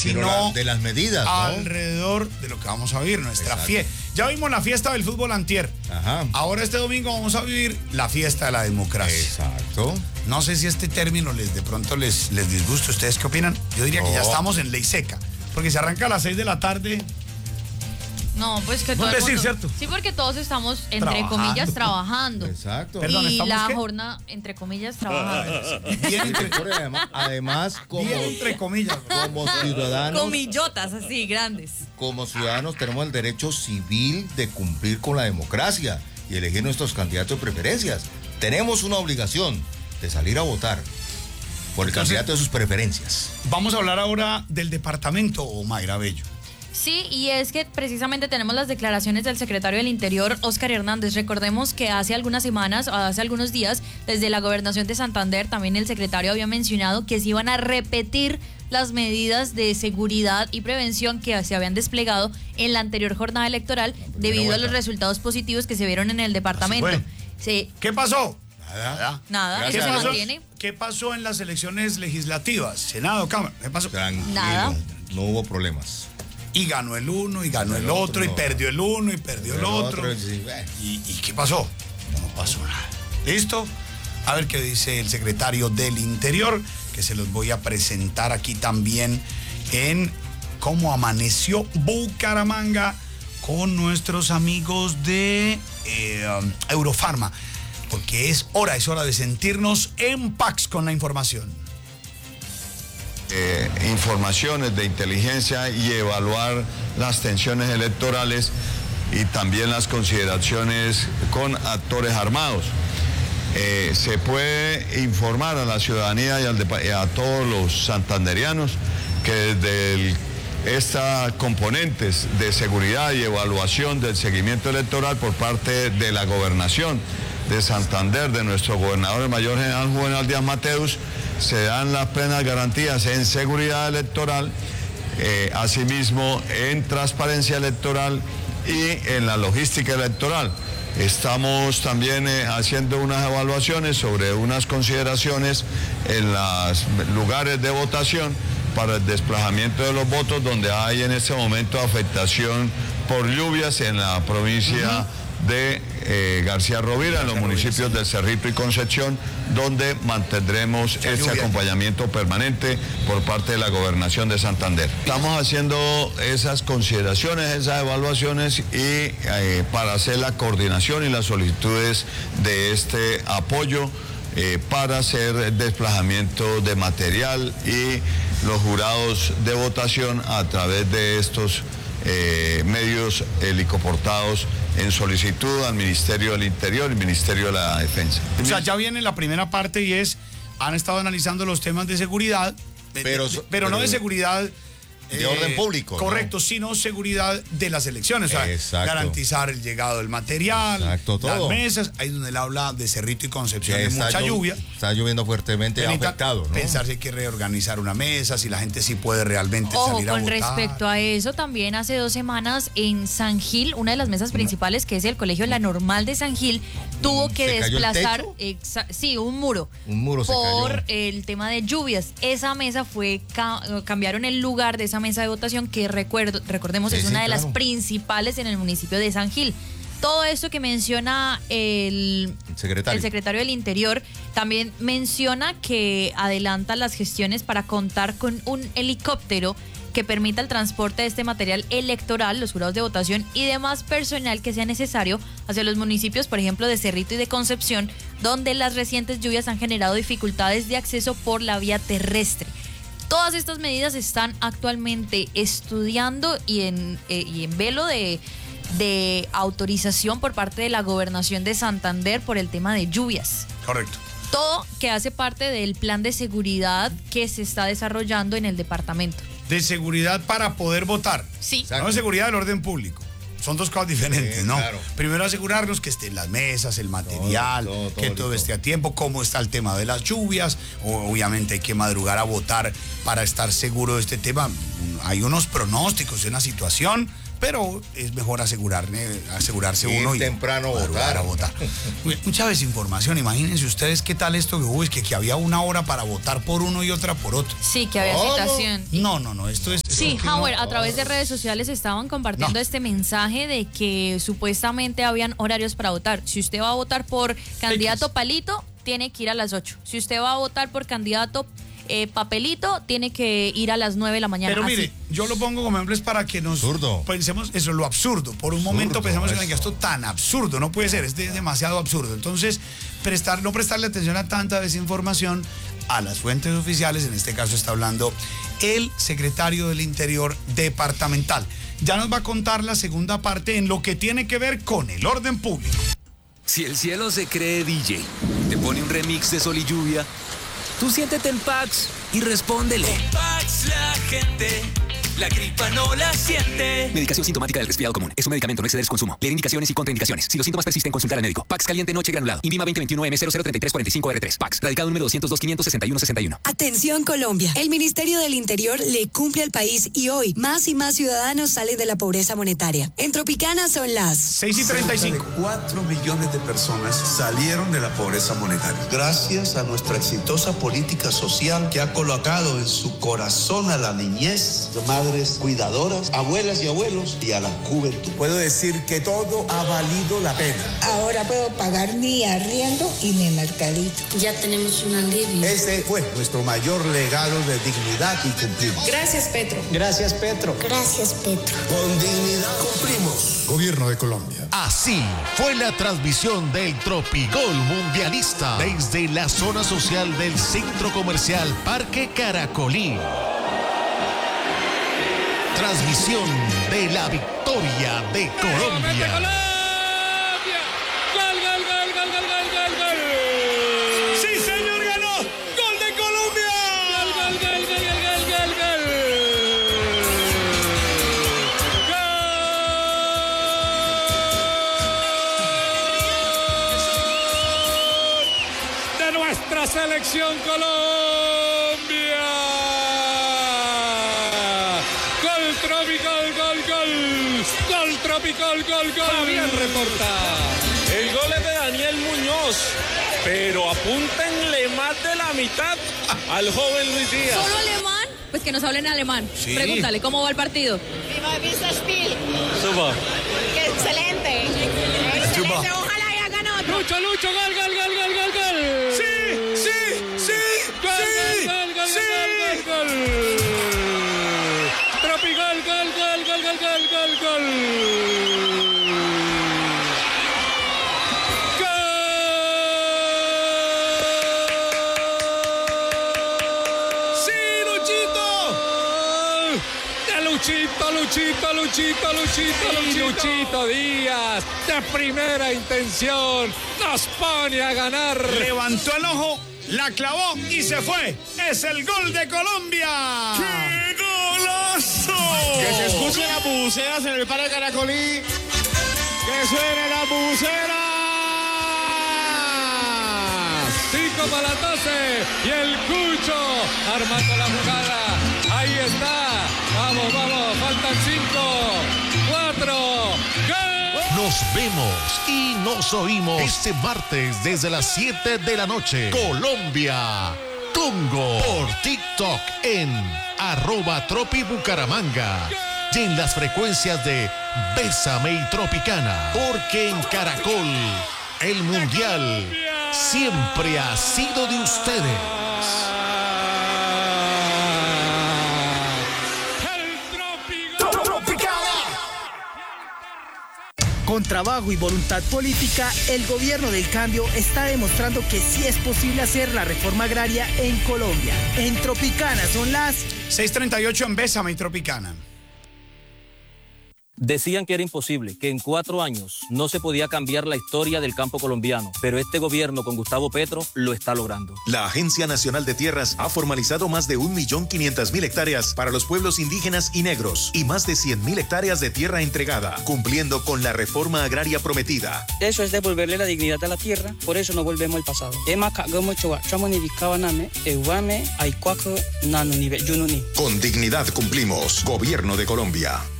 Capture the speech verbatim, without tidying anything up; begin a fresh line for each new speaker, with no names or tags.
sino
la, de las medidas, ¿no?
Alrededor de lo que vamos a vivir, nuestra fiesta. Ya vimos la fiesta del fútbol antier.
Ajá.
Ahora este domingo vamos a vivir la fiesta de la democracia.
Exacto.
No sé si este término les de pronto les, les disgusta. ¿Ustedes qué opinan? Yo diría
no.
que ya estamos en ley seca. Porque se arranca a las seis de la tarde.
No, pues que
No
todo
es
el
decir,
mundo-
¿cierto?
Sí, porque todos estamos, entre
Trabajando.
comillas, trabajando.
Exacto.
Perdón,
y
¿estamos
la
qué?
jornada, entre comillas, trabajando.
Bien entre,
Además, además como,
bien entre comillas.
como ciudadanos,
Comillotas así, grandes.
como ciudadanos tenemos el derecho civil de cumplir con la democracia y elegir nuestros candidatos de preferencias. Tenemos una obligación de salir a votar por el
Entonces,
candidato de sus preferencias.
Vamos a hablar ahora del departamento, Mayra Bello.
Sí, y es que precisamente tenemos las declaraciones del secretario del Interior, Óscar Hernández. Recordemos que hace algunas semanas, hace algunos días, desde la gobernación de Santander, también el secretario había mencionado que se iban a repetir las medidas de seguridad y prevención que se habían desplegado en la anterior jornada electoral debido a los resultados positivos que se vieron en el departamento.
Así
Sí,
¿Qué pasó?
Nada.
nada,
Gracias
eso
¿Qué
se
a
pasó?
mantiene.
¿Qué pasó en las elecciones legislativas? Senado, Cámara. ¿Qué pasó?
Tranquilo.
Nada.
No hubo problemas.
Y ganó el uno, y ganó el,
El
otro,
otro,
y
no.
perdió el uno, y perdió el,
El
otro.
otro, sí, bueno.
¿Y, ¿Y qué pasó? No pasó nada. ¿Listo? A ver qué dice el secretario del Interior, que se los voy a presentar aquí también en cómo amaneció Bucaramanga con nuestros amigos de eh, um, Eurofarma. Porque es hora, es hora de sentirnos en Pax con la información.
Eh, informaciones de inteligencia y evaluar las tensiones electorales y también las consideraciones con actores armados. Eh, se puede informar a la ciudadanía y, al depa- y a todos los santanderianos que desde el, esta componentes de seguridad y evaluación del seguimiento electoral por parte de la gobernación de Santander, de nuestro gobernador el mayor general Juvenal Díaz Mateus, se dan las plenas garantías en seguridad electoral, eh, asimismo en transparencia electoral y en la logística electoral. Estamos también eh, haciendo unas evaluaciones sobre unas consideraciones en los lugares de votación para el desplazamiento de los votos, donde hay en este momento afectación por lluvias en la provincia uh-huh. de eh, García Rovira, en los municipios del Cerrito y Concepción, donde mantendremos este lluvia. acompañamiento permanente por parte de la Gobernación de Santander. Estamos haciendo esas consideraciones, esas evaluaciones y eh, para hacer la coordinación y las solicitudes de este apoyo eh, para hacer desplazamiento de material y los jurados de votación a través de estos eh, medios helicoportados en solicitud al Ministerio del Interior y Ministerio de la Defensa.
O sea, ya viene la primera parte y es, han estado analizando los temas de seguridad, de,
Pero-
de- pero, no
pero-
de seguridad...
De orden público,
Correcto,
¿no?
sino seguridad de las elecciones. O sea,
Exacto.
garantizar el llegado del material,
Exacto,
las
todo.
mesas. Ahí donde él habla de Cerrito y Concepción,
Que
de
está
mucha
llo-
lluvia.
Está lloviendo fuertemente,
Necesita
afectado, ¿no?
Pensar si hay que reorganizar una mesa, si la gente sí puede realmente
Ojo,
salir a
con
votar.
respecto a eso, también hace dos semanas en San Gil, una de las mesas principales, que es el Colegio La Normal de San Gil, tuvo que
¿Se cayó el
desplazar,
techo?
exa- sí, un muro,
Un muro se
por
cayó.
el tema de lluvias. Esa mesa fue, ca- cambiaron el lugar de esa mesa de votación que recuerdo, recordemos
Sí,
es
sí,
una de
claro.
las principales en el municipio de San Gil. Todo esto que menciona el,
El secretario.
el secretario del Interior también menciona que adelanta las gestiones para contar con un helicóptero que permita el transporte de este material electoral, los jurados de votación y demás personal que sea necesario hacia los municipios, por ejemplo, de Cerrito y de Concepción, donde las recientes lluvias han generado dificultades de acceso por la vía terrestre. Todas estas medidas están actualmente estudiando y en, eh, y en velo de, de autorización por parte de la Gobernación de Santander por el tema de lluvias.
Correcto.
Todo que hace parte del plan de seguridad que se está desarrollando en el departamento.
De seguridad para poder votar.
Sí.
Exacto.
No de seguridad del orden público. Son dos cosas diferentes,
Sí,
¿no?
claro.
Primero asegurarnos que estén las mesas, el material,
Todo, todo, todo
que todo
listo.
esté a tiempo, cómo está el tema de las lluvias. O- obviamente hay que madrugar a votar para estar seguro de este tema. Hay unos pronósticos, una situación pero es mejor asegurar, eh, asegurarse
Ir
uno y
temprano a
madrugar
votar.
a votar. Mucha desinformación, imagínense ustedes qué tal esto que hubo, es que, que había una hora para votar por uno y otra por otro.
Sí, que había
¿Cómo?
citación.
No, no, no, esto es...
Sí,
esto que
Howard,
uno-
a través de redes sociales estaban compartiendo
No.
este mensaje de que supuestamente habían horarios para votar. Si usted va a votar por candidato palito, tiene que ir a las ocho. Si usted va a votar por candidato eh, papelito, tiene que ir a las nueve de la mañana.
Pero mire,
Así.
yo lo pongo como ejemplo es para que nos
Absurdo.
pensemos eso, lo absurdo. Por un momento
Absurdo,
pensamos en que
eso.
esto tan absurdo, no puede ser, este es demasiado absurdo. Entonces, prestar, no prestarle atención a tanta desinformación, a las fuentes oficiales, en este caso está hablando el secretario del Interior departamental. Ya nos va a contar la segunda parte en lo que tiene que ver con el orden público.
Si el cielo se cree D J, te pone un remix de Sol y Lluvia, tú siéntete en Pax y respóndele.
Pax la gente, la gripa no la siente.
Medicación sintomática del resfriado común. Es un medicamento, no exceder su consumo. Leer indicaciones y contraindicaciones. Si los síntomas persisten, consultar al médico. Pax caliente noche granulado. Invima veinte veintiuno M cero cero treinta y tres cuarenta y cinco R tres. Pax. Radicado número doscientos dos quinientos sesenta y uno sesenta y uno.
Atención Colombia, el Ministerio del Interior le cumple al país y hoy más y más ciudadanos salen de la pobreza monetaria. En Tropicana son las
seis y treinta y cinco.
cuatro millones de personas salieron de la pobreza monetaria. Gracias a nuestra exitosa política social que ha colocado en su corazón a la niñez, madres cuidadoras, abuelas y abuelos y a la juventud. Puedo decir que todo ha valido la pena.
Ahora puedo pagar mi arriendo y mi mercadito.
Ya tenemos un alivio.
Ese fue nuestro mayor legado de dignidad y cumplimos.
Gracias, Petro.
Gracias, Petro.
Gracias, Petro.
Con dignidad cumplimos.
Gobierno de Colombia. Así fue la transmisión del Tropigol Mundialista desde la zona social del Centro Comercial Parque Caracolí. Transmisión de la victoria de Colombia.
¡Gol, gol, gol, gol, gol, gol, gol, gol!
¡Sí, señor, ganó! ¡Gol de Colombia!
¡Gol, gol, gol, gol, gol, gol, gol! ¡Gol! De nuestra selección Colombia. Gol tropical, gol, gol. Gol tropical, gol, gol. Fabián reporta. El gol es de Daniel Muñoz, pero apúntenle más de la mitad al joven Luis Díaz.
¿Solo alemán? Pues que nos hablen alemán.
Sí.
Pregúntale, ¿cómo va el partido?
Viva Visa Spiel.
Suba.
¡Qué excelente! Excelente, ojalá y hagan otro.
Lucho, Lucho, gol, gol, gol, gol, gol, gol.
¡Sí, sí, sí!
Gol,
sí,
gol, gol,
sí.
gol, gol, gol, gol. Tropigol, gol, gol, gol, gol, gol, gol, gol. Luchito, Luchito, Luchito, Luchito, Luchito. Luchito Díaz, de primera intención, nos pone a ganar.
Levantó el ojo, la clavó y se fue. Es el gol de Colombia. ¡Qué golazo!
Que se escuchen las buceras en el Parque Caracolí. Que suene la bucera. Cinco para las doce. Y el Cucho armando la jugada. Ahí está. Vamos, vamos. Faltan cinco, cuatro. ¡Gol!
Nos vemos y nos oímos este martes desde las siete de la noche. Colombia, Congo, por TikTok en arroba Tropi Bucaramanga y en las frecuencias de Bésame y Tropicana, porque en Caracol el Mundial siempre ha sido de ustedes.
Con trabajo y voluntad política, el gobierno del cambio está demostrando que sí es posible hacer la reforma agraria en Colombia. En Tropicana son las
seis treinta y ocho en Bésame y Tropicana.
Decían que era imposible, que en cuatro años no se podía cambiar la historia del campo colombiano, pero este gobierno con Gustavo Petro lo está logrando.
La Agencia Nacional de Tierras ha formalizado más de un millón quinientas mil hectáreas para los pueblos indígenas y negros y más de cien mil hectáreas de tierra entregada, cumpliendo con la reforma agraria prometida.
Eso es devolverle la dignidad a la tierra, por eso no volvemos al pasado.
Con dignidad cumplimos. Gobierno de Colombia.